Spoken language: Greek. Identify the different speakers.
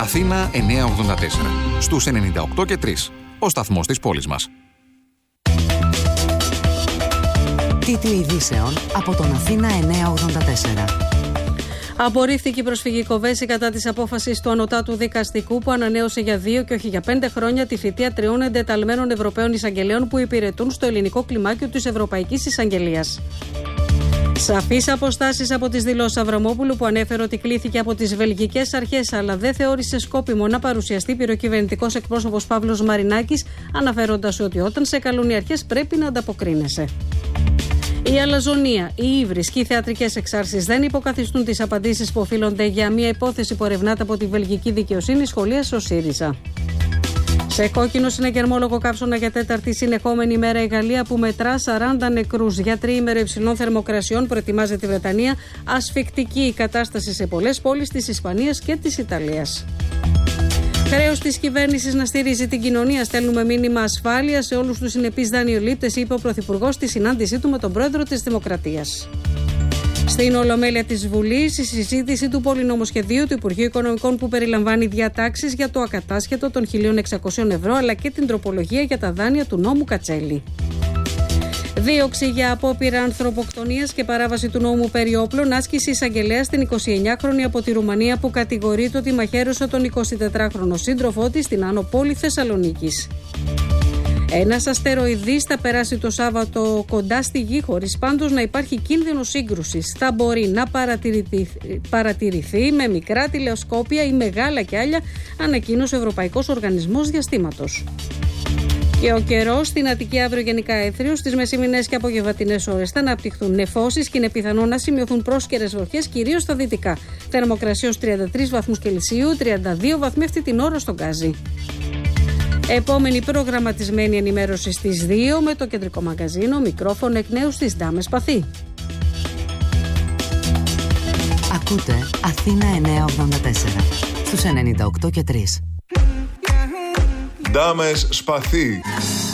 Speaker 1: Αθήνα 984. Στους 98 και 3. Ο σταθμός της πόλης μας.
Speaker 2: Τίτλοι ειδήσεων από τον Αθήνα 984.
Speaker 3: Απορρίφθηκε η προσφυγική βέση κατά της απόφασης του Ανωτάτου Δικαστικού που ανανέωσε για 2 και όχι για 5 χρόνια τη θητεία 3 εντεταλμένων Ευρωπαίων εισαγγελέων που υπηρετούν στο ελληνικό κλιμάκιο της Ευρωπαϊκής Εισαγγελίας. Σαφείς αποστάσεις από τις δηλώσεις Αβραμόπουλου που ανέφερε ότι κλήθηκε από τις βελγικές αρχές αλλά δεν θεώρησε σκόπιμο να παρουσιαστεί πυροκυβερνητικός εκπρόσωπος Παύλος Μαρινάκης, αναφέροντας ότι όταν σε καλούν οι αρχές πρέπει να ανταποκρίνεσαι. Η αλαζονία, οι ύβρις και οι θεατρικές εξάρσεις δεν υποκαθιστούν τις απαντήσεις που οφείλονται για μια υπόθεση που ερευνάται από τη βελγική δικαιοσύνη, σχολίασε ο ΣΥΡΙΖΑ. Σε κόκκινο συναγερμόλογο καύσωνα για 4η συνεχόμενη ημέρα η Γαλλία που μετρά 40 νεκρούς. Για τριήμερο υψηλών θερμοκρασιών προετοιμάζεται η Βρετανία. Ασφικτική η κατάσταση σε πολλές πόλεις της Ισπανίας και της Ιταλίας. Χρέος της κυβέρνησης να στηρίζει την κοινωνία. Στέλνουμε μήνυμα ασφάλεια σε όλους τους συνεπείς δανειολήπτες, είπε ο Πρωθυπουργός στη συνάντησή του με τον Πρόεδρο της Δημοκρατίας. Στην Ολομέλεια της Βουλής, η συζήτηση του πολυνομοσχεδίου του Υπουργείου Οικονομικών που περιλαμβάνει διατάξεις για το ακατάσχετο των 1.600 ευρώ αλλά και την τροπολογία για τα δάνεια του νόμου Κατσέλη. Δίωξη για απόπειρα ανθρωποκτονίας και παράβαση του νόμου περί όπλων, άσκηση εισαγγελέα στην 29χρονη από τη Ρουμανία που κατηγορείται ότι μαχαίρωσε τον 24χρονο σύντροφό της στην Άνω Πόλη Θεσσαλονίκης. Ένας αστεροειδής θα περάσει το Σάββατο κοντά στη Γη, χωρίς πάντως να υπάρχει κίνδυνος σύγκρουσης. Θα μπορεί να παρατηρηθεί με μικρά τηλεοσκόπια ή μεγάλα κιάλια, ανακοίνωσε ο Ευρωπαϊκός Οργανισμός Διαστήματος. Και ο καιρός στην Αττική αύριο γενικά έθριος, στις μεσημινές και απογευματινές ώρες θα αναπτυχθούν νεφώσεις και είναι πιθανό να σημειωθούν πρόσκαιρες βροχές, κυρίως στα δυτικά. Θερμοκρασία ως 33 βαθμούς Κελσίου, 32 βαθμοί αυτή την ώρα στον Γκάζι. Επόμενη προγραμματισμένη ενημέρωση στις 2 με το κεντρικό μαγκαζίνο, μικρόφωνο εκ νέου στις Ντάμες Παθή.
Speaker 2: Ακούτε Αθήνα 984 στους 98 και 3.
Speaker 4: Ντάμες Σπαθή.